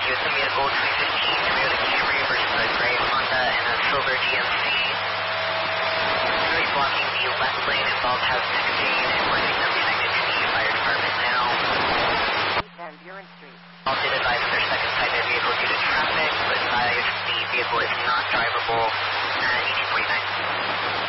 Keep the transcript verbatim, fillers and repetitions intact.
you. It's going to be a gold three fifteen Toyota Camry versus a gray Honda and a silver G M C. It's going to be blocking the left lane involved house sixteen, and we're getting them connected to the fire department now. Van Buren Street. All did advise their second sighted vehicle due to traffic, but advise the vehicle is not drivable at eighteen forty-nine.